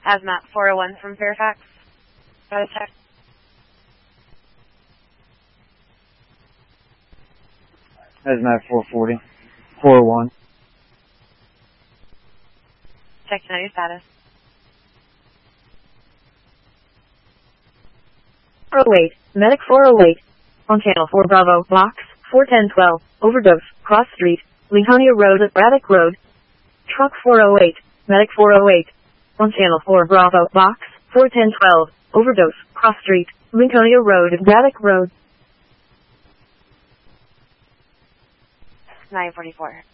Hazmat 401 from Fairfax. Got a text. Hazmat 440. 401. Checking out your status. 408, Medic 408. On channel 4 Bravo, box 41012, overdose, Cross Street, Lincolnia Road at Braddock Road. Truck 408, Medic 408. On channel 4 Bravo, box 41012, overdose, Cross Street, Lincolnia Road at Braddock Road. 944.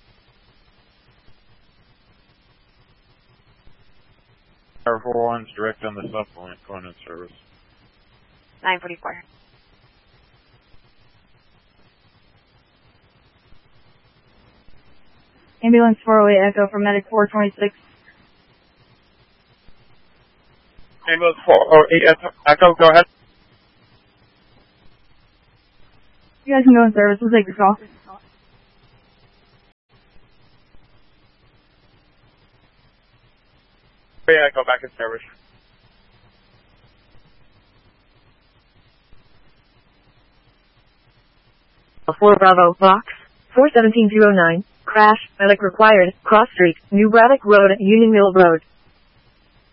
Tower 401 is direct on the supplement going in service. 944. Ambulance 408 Echo for Medic 426. Ambulance 408 Echo, go ahead. You guys can go in service. We'll take your call. Yeah, go back in service. 4 Bravo, box 41709, crash, Medic required, Cross Street, New Braddock Road at Union Mill Road.